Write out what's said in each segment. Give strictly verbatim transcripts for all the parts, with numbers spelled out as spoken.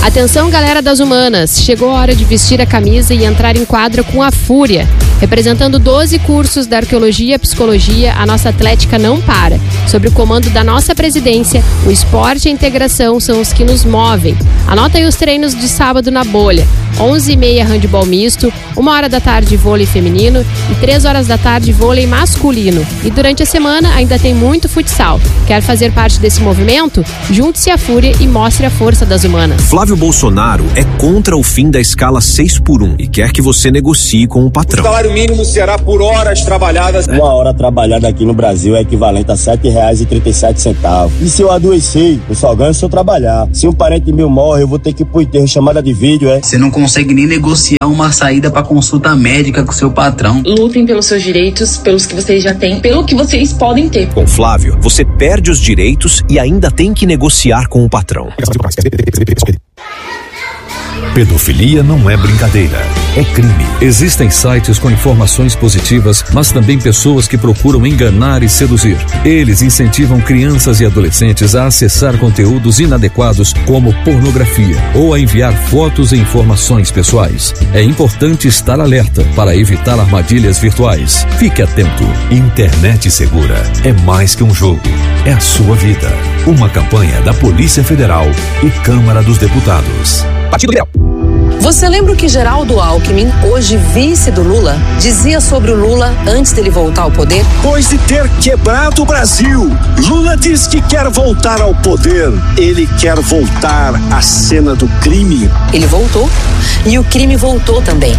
Atenção, galera das humanas, chegou a hora de vestir a camisa e entrar em quadra com a Fúria. Representando doze cursos da Arqueologia e Psicologia, a nossa atlética não para. Sob o comando da nossa presidência, o esporte e a integração são os que nos movem. Anota aí os treinos de sábado na Bolha. onze e meia handebol misto, uma hora da tarde vôlei feminino e três horas da tarde vôlei masculino. E durante a semana ainda tem muito futsal. Quer fazer parte desse movimento? Junte-se à Fúria e mostre a força das humanas. Flávio Bolsonaro é contra o fim da escala seis por um e quer que você negocie com o patrão. O salário mínimo será por horas trabalhadas. Uma hora trabalhada aqui no Brasil é equivalente a sete reais e trinta e sete centavos. E se eu adoecer, eu só ganho se eu trabalhar. Se um parente meu morre, eu vou ter que ir pro enterro chamada de vídeo, é? Você não consegue nem negociar uma saída para consulta médica com seu patrão. Lutem pelos seus direitos, pelos que vocês já têm, pelo que vocês podem ter. Com Flávio, você perde os direitos e ainda tem que negociar com o patrão. Pedofilia não é brincadeira, é crime. Existem sites com informações positivas, mas também pessoas que procuram enganar e seduzir. Eles incentivam crianças e adolescentes a acessar conteúdos inadequados como pornografia ou a enviar fotos e informações pessoais. É importante estar alerta para evitar armadilhas virtuais. Fique atento. Internet segura é mais que um jogo, é a sua vida. Uma campanha da Polícia Federal e Câmara dos Deputados. Partido Liberal. Você lembra o que Geraldo Alckmin, hoje vice do Lula, dizia sobre o Lula antes dele voltar ao poder? Depois de ter quebrado o Brasil, Lula diz que quer voltar ao poder. Ele quer voltar à cena do crime. Ele voltou e o crime voltou também.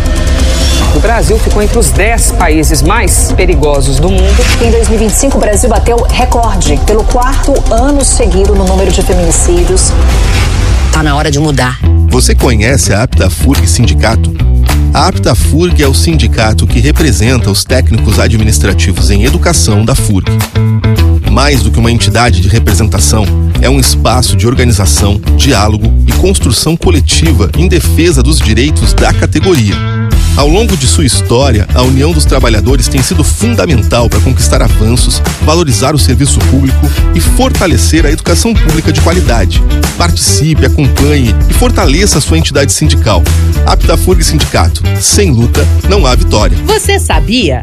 O Brasil ficou entre os dez países mais perigosos do mundo. Em dois mil e vinte e cinco, o Brasil bateu recorde pelo quarto ano seguido no número de feminicídios. Tá na hora de mudar. Você conhece a Aptafurg Sindicato? A Aptafurg é o sindicato que representa os técnicos administrativos em educação da F U R G. Mais do que uma entidade de representação, é um espaço de organização, diálogo e construção coletiva em defesa dos direitos da categoria. Ao longo de sua história, a União dos Trabalhadores tem sido fundamental para conquistar avanços, valorizar o serviço público e fortalecer a educação pública de qualidade. Participe, acompanhe e fortaleça a sua entidade sindical. Aptafurg Sindicato. Sem luta, não há vitória. Você sabia?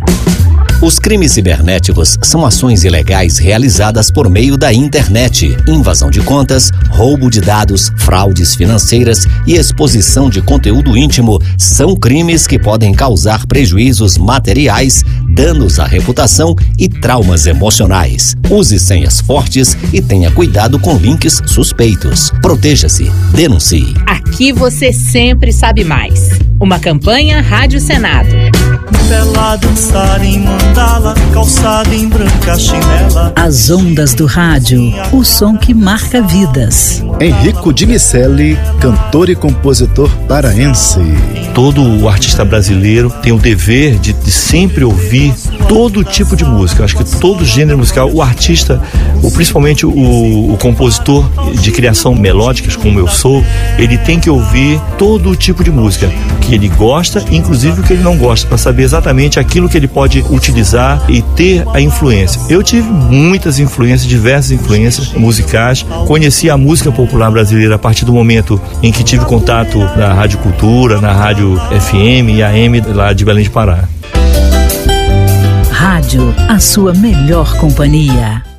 Os crimes cibernéticos são ações ilegais realizadas por meio da internet, invasão de contas, roubo de dados, fraudes financeiras e exposição de conteúdo íntimo são crimes que podem causar prejuízos materiais, danos à reputação e traumas emocionais. Use senhas fortes e tenha cuidado com links suspeitos. Proteja-se, denuncie. Aqui você sempre sabe mais. Uma campanha Rádio Senado. Bela dançar em mandala, calçada em branca chinela. As ondas do rádio, o som que marca vidas. Henrico de Miceli, cantor e compositor paraense. Todo o artista brasileiro tem o dever de, de sempre ouvir todo tipo de música. Eu acho que todo gênero musical, o artista, ou principalmente o, o compositor de criação melódicas, como eu sou, ele tem que ouvir todo tipo de música, que ele gosta, inclusive o que ele não gosta, para saber exatamente aquilo que ele pode utilizar e ter a influência. Eu tive muitas influências, diversas influências musicais. Conheci a música popular brasileira a partir do momento em que tive contato na Rádio Cultura, na Rádio F M e A M lá de Belém de Pará. Rádio, a sua melhor companhia.